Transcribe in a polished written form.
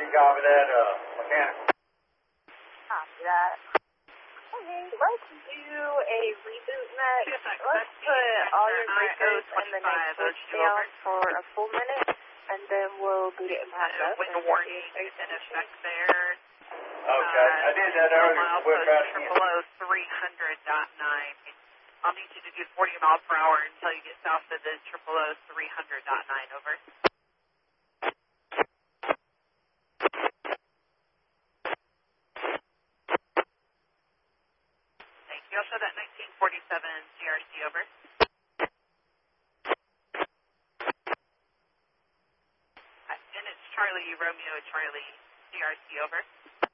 copy that, mechanic. Copy that. Okay, let's do a reboot net. Let's put all your breakers in the next switch down for a full minute, and then we'll boot it back up. With the warning in effect there. Okay, I did that earlier. We're back again. Below 300.9. I'll need you to do 40 miles per hour until you get south of the 300.9, over. Thank you. I'll show that 1947 CRC, over. And it's Charlie Romeo Charlie CRC, over.